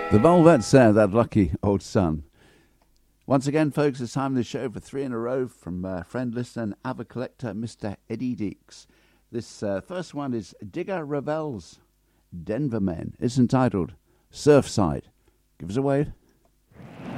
The Volvettes there, that lucky old son. Once again, folks, it's time of the show for 3 in a row from friend, listener, and avid collector, Mr. Eddie Deeks. This first one is Digger Revell's Denver Men. It's entitled Surfside. Give us a wave.